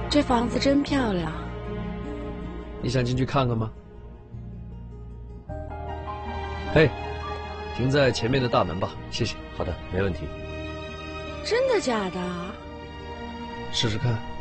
这房子真漂亮。 你想进去看看吗？嘿，停在前面的大门吧，谢谢。好的，没问题。 真的假的？ 试试看。